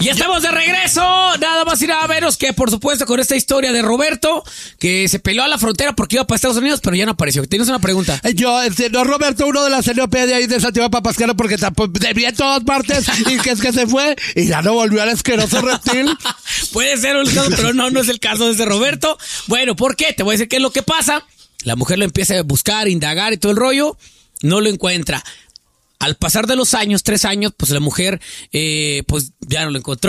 Y estamos de regreso, nada más y nada menos que, por supuesto, con esta historia de Roberto, que se peleó a la frontera porque iba para Estados Unidos, pero ya no apareció. ¿Tienes una pregunta? No, Roberto, uno de la CNOP de ahí de Santiago Papascaro, porque debía en todas partes, y que es que se fue, y ya no volvió al asqueroso reptil. Puede ser un caso, pero no es el caso de ese Roberto. Bueno, ¿por qué? Te voy a decir qué es lo que pasa. La mujer lo empieza a buscar, indagar y todo el rollo, no lo encuentra. Al pasar de los años, 3 años, pues la mujer, pues ya no lo encontró.